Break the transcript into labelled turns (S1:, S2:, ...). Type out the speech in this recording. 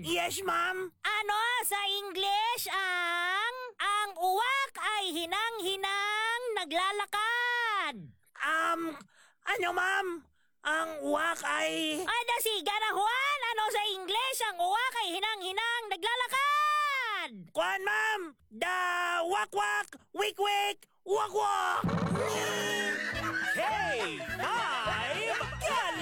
S1: Yes, ma'am.
S2: Ano sa English ang uwak ay hinang-hinang naglalakad?
S1: Ano, ma'am? Ang uwak ay...
S2: Ada si Gana Juan, ano sa English ang uwak ay hinang-hinang naglalakad?
S1: Kwan, ma'am! The wak-wak, wik-wik, wak-wak!
S3: Hey!